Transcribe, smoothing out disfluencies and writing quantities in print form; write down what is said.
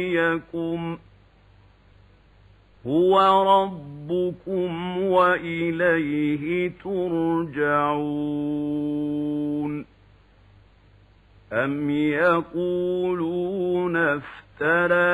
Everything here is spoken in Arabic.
يَكُمْ هُوَ رَبُّكُمْ وَإِلَيْهِ تُرْجَعُونَ أَمْ يَقُولُونَ افْتَرَاهُ